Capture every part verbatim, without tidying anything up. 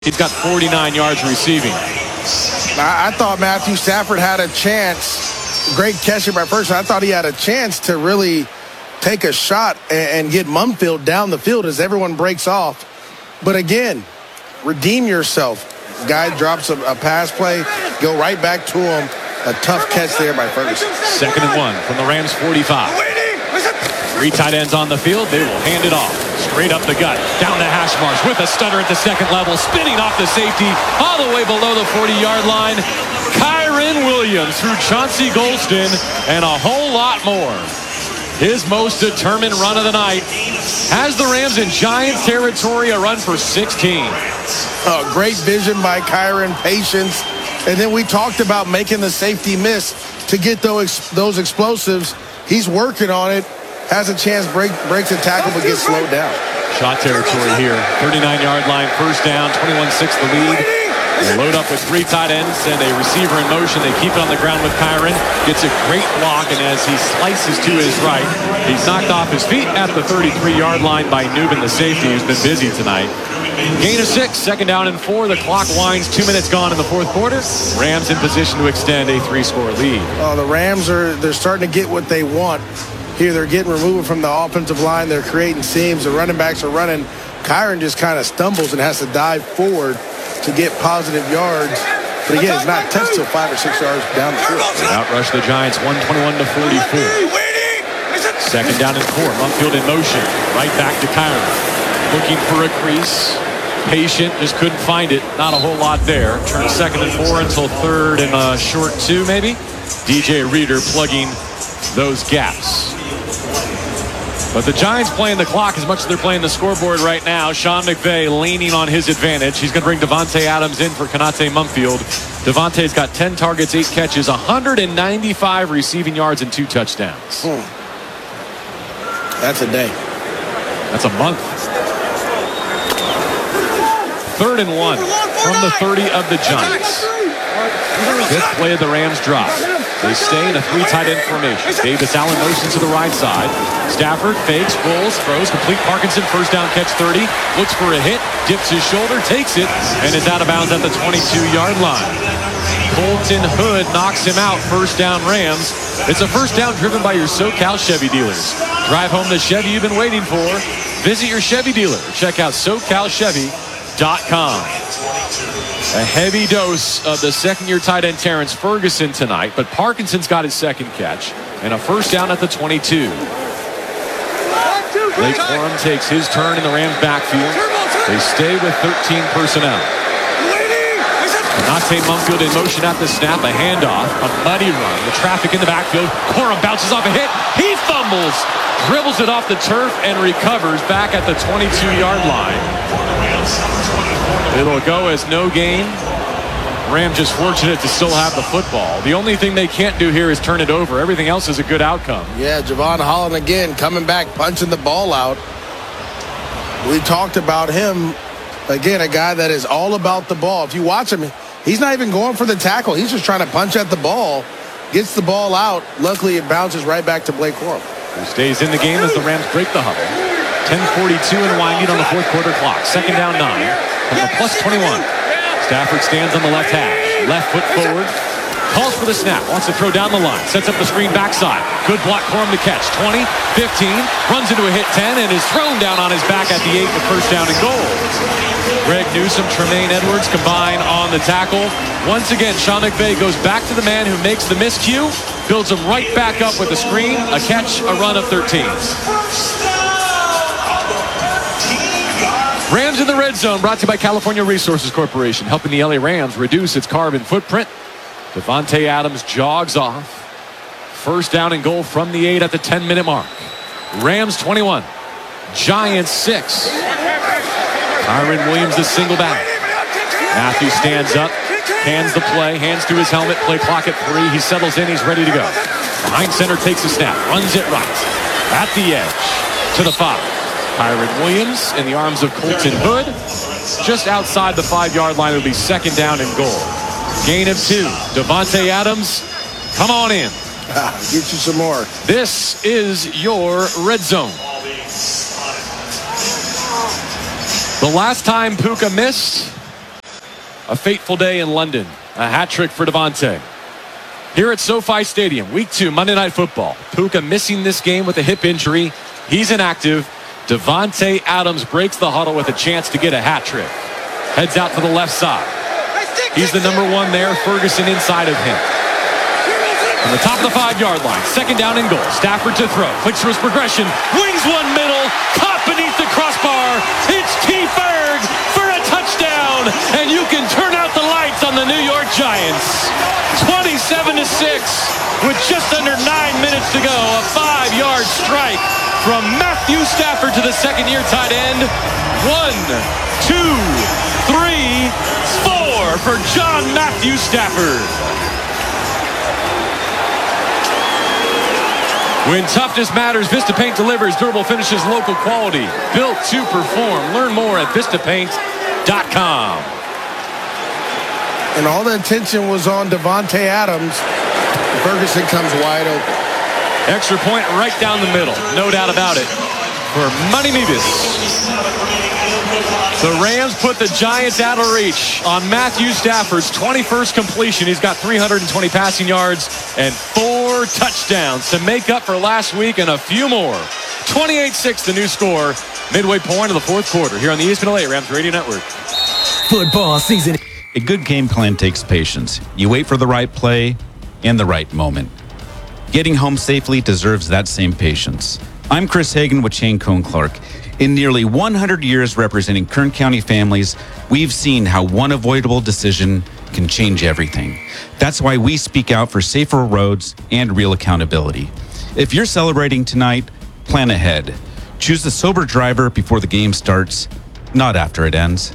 He's got forty-nine yards receiving. I, I thought Matthew Stafford had a chance. Great catching by Ferguson. I thought he had a chance to really take a shot and, and get Mumfield down the field as everyone breaks off. But again, redeem yourself. Guy drops a, a pass play, go right back to him. A tough catch there by Ferguson. Second and one from the Rams forty-five. Three tight ends on the field. They will hand it off. Straight up the gut. Down to Hashmarsh with a stutter at the second level. Spinning off the safety all the way below the forty-yard line. Kyren Williams through Chauncey Golston and a whole lot more. His most determined run of the night has the Rams in Giants territory, a run for sixteen. Oh, great vision by Kyren, patience. And then we talked about making the safety miss to get those, those explosives. He's working on it. Has a chance, break, breaks the tackle, but gets slowed down. Shot territory here. thirty-nine-yard line, first down, twenty-one six the lead. They load up with three tight ends and a receiver in motion. They keep it on the ground with Kyren. Gets a great block, and as he slices to his right, he's knocked off his feet at the thirty-three-yard line by Newman, the safety, who's been busy tonight. Gain of six, second down and four. The clock winds, two minutes gone in the fourth quarter. Rams in position to extend a three-score lead. Oh, the Rams are they're starting to get what they want. Here they're getting removed from the offensive line. They're creating seams. The running backs are running. Kyren just kind of stumbles and has to dive forward to get positive yards. But again, it's not touched till five or six yards down the field. Outrush the Giants one twenty-one to forty-four. Second down and four. Mumfield in motion. Right back to Kyren. Looking for a crease. Patient, just couldn't find it. Not a whole lot there. Turn second and four until third and a short two maybe. D J Reader plugging those gaps. But the Giants playing the clock as much as they're playing the scoreboard right now. Sean McVay leaning on his advantage. He's going to bring Davante Adams in for Konate Mumfield. Davante's got ten targets, eight catches, one hundred ninety-five receiving yards, and two touchdowns. Hmm. That's a day. That's a month. Third and one from the thirty of the Giants. Fifth play of the Rams drop. They stay in a three tight end formation. Davis Allen motions to the right side. Stafford fakes, rolls, throws, complete. Parkinson first down catch thirty. Looks for a hit, dips his shoulder, takes it, and is out of bounds at the twenty-two-yard line. Colton Hood knocks him out. First down Rams. It's a first down driven by your SoCal Chevy dealers. Drive home the Chevy you've been waiting for. Visit your Chevy dealer. Check out socal chevy dot com. A heavy dose of the second-year tight end Terrence Ferguson tonight, but Parkinson's got his second catch and a first down at the twenty-two. Blake Corum takes his turn in the Rams backfield. They stay with thirteen personnel. Konate Mumfield in motion at the snap, a handoff, a muddy run. The traffic in the backfield. Corum bounces off a hit. He fumbles, dribbles it off the turf, and recovers back at the twenty-two-yard line. It'll go as no gain. Rams just fortunate to still have the football. The only thing they can't do here is turn it over. Everything else is a good outcome. Yeah, Javon Holland again coming back, punching the ball out. We talked about him, again, a guy that is all about the ball. If you watch him, he's not even going for the tackle. He's just trying to punch at the ball, gets the ball out. Luckily, it bounces right back to Blake Corum, who stays in the game as the Rams break the huddle. ten forty-two and winding on the fourth quarter clock. Second down nine from the plus twenty-one. Stafford stands on the left hash. Left foot forward. Calls for the snap. Wants to throw down the line. Sets up the screen backside. Good block for him to catch. twenty, fifteen. Runs into a hit ten and is thrown down on his back at the eight for first down and goal. Greg Newsome, Tremaine Edwards combine on the tackle. Once again, Sean McVay goes back to the man who makes the miscue. Builds him right back up with a screen. A catch, a run of thirteen. Rams in the red zone, brought to you by California Resources Corporation, helping the L A Rams reduce its carbon footprint. Davante Adams jogs off. First down and goal from the eight at the ten-minute mark. Rams twenty-one, Giants six. Kyren Williams the single back. Matthew stands up, hands the play, hands to his helmet, play clock at three. He settles in, he's ready to go. Behind center takes a snap, runs it right. At the edge, to the five. Kyren Williams in the arms of Colton Hood. Just outside the five-yard line, it'll be second down and goal. Gain of two. Davante Adams, come on in. Ah, get you some more. This is your red zone. The last time Puka missed, A fateful day in London. A hat trick for Davante. Here at SoFi Stadium, week two, Monday Night Football. Puka missing this game with a hip injury. He's inactive. Davante Adams breaks the huddle with a chance to get a hat trick. Heads out to the left side. He's the number one there. Ferguson inside of him. From the top of the five-yard line, second down and goal. Stafford to throw. Clicks for his progression. Wings one middle. Caught beneath the crossbar. It's T. Ferg for a touchdown. And you can turn out the lights on the New York Giants. twenty-seven to six with just under nine minutes to go. A five-yard strike from Matthew Stafford to the second-year tight end. One, two, three, four for John Matthew Stafford. When toughness matters, VistaPaint delivers durable finishes, local quality, built to perform. Learn more at Vista Paint dot com. And all the attention was on Davante Adams. Ferguson comes wide open. Extra point right down the middle. No doubt about it. For Money Mevis. The Rams put the Giants out of reach on Matthew Stafford's twenty-first completion. He's got three hundred twenty passing yards and four touchdowns to make up for last week and a few more. twenty-eight six the new score. Midway point of the fourth quarter here on the E S P N L A Rams Radio Network. Football season. A good game plan takes patience. You wait for the right play and the right moment. Getting home safely deserves that same patience. I'm Chris Hagan with Chain Cone Clark. In nearly one hundred years representing Kern County families, we've seen how one avoidable decision can change everything. That's why we speak out for safer roads and real accountability. If you're celebrating tonight, plan ahead. Choose the sober driver before the game starts, not after it ends.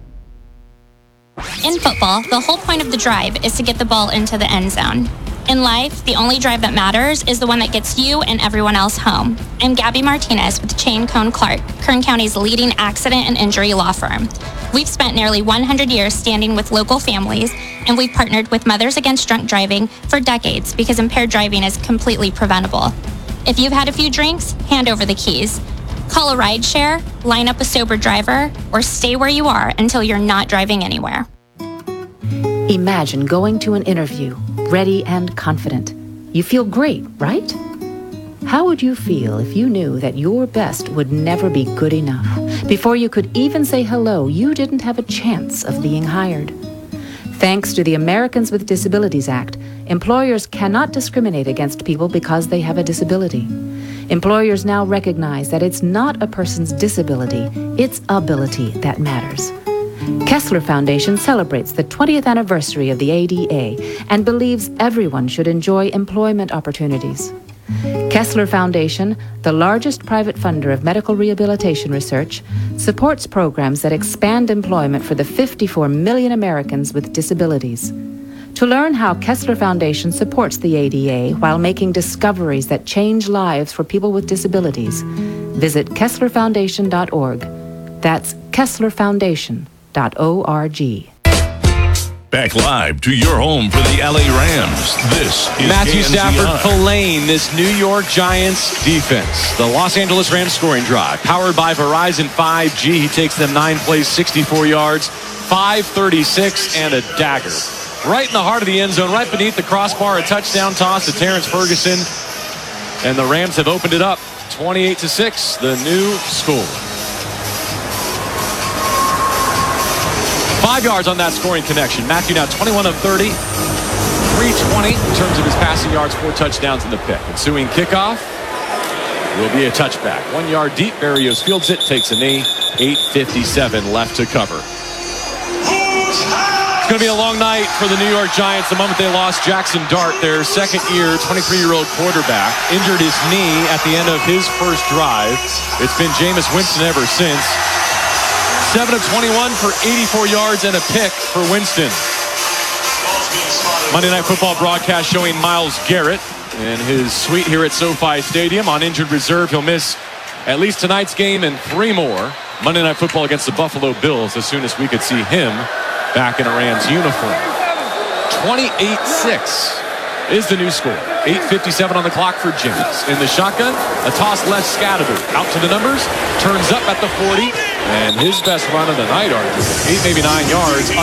In football, the whole point of the drive is to get the ball into the end zone. In life, the only drive that matters is the one that gets you and everyone else home. I'm Gabby Martinez with Chain Cone Clark, Kern County's leading accident and injury law firm. We've spent nearly one hundred years standing with local families, and we've partnered with Mothers Against Drunk Driving for decades because impaired driving is completely preventable. If you've had a few drinks, hand over the keys. Call a rideshare, line up a sober driver, or stay where you are until you're not driving anywhere. Imagine going to an interview, ready and confident. You feel great, right? How would you feel if you knew that your best would never be good enough? Before you could even say hello, you didn't have a chance of being hired. Thanks to the Americans with Disabilities Act, employers cannot discriminate against people because they have a disability. Employers now recognize that it's not a person's disability, it's ability that matters. Kessler Foundation celebrates the twentieth anniversary of the A D A and believes everyone should enjoy employment opportunities. Kessler Foundation, the largest private funder of medical rehabilitation research, supports programs that expand employment for the fifty-four million Americans with disabilities. To learn how Kessler Foundation supports the A D A while making discoveries that change lives for people with disabilities, visit Kessler Foundation dot org. That's Kessler Foundation dot org. Back live to your home for the L A Rams. This is Matthew K N Z I. Stafford filleting this New York Giants defense. The Los Angeles Rams scoring drive. Powered by Verizon five G. He takes them nine plays, sixty-four yards, five thirty-six, and a dagger. Right in the heart of the end zone, right beneath the crossbar, a touchdown toss to Terrence Ferguson. And the Rams have opened it up, twenty-eight to six, the new score. Five yards on that scoring connection. Matthew now twenty-one of thirty, three twenty in terms of his passing yards, four touchdowns in the pick. Ensuing kickoff will be a touchback. One yard deep, Berrios fields it, takes a knee, eight fifty-seven left to cover. It's going to be a long night for the New York Giants the moment they lost Jackson Dart, their second-year, twenty-three-year-old quarterback. Injured his knee at the end of his first drive. It's been Jameis Winston ever since. seven of twenty-one for eighty-four yards and a pick for Winston. Monday Night Football broadcast showing Myles Garrett in his suite here at SoFi Stadium. On injured reserve, he'll miss at least tonight's game and three more. Monday Night Football against the Buffalo Bills as soon as we could see him back in a Rams uniform. twenty-eight six is the new score. eight fifty-seven on the clock for James. In the shotgun, a toss left Scatterby. Out to the numbers, turns up at the forty, and his best run of the night, arguably. Eight, maybe nine yards.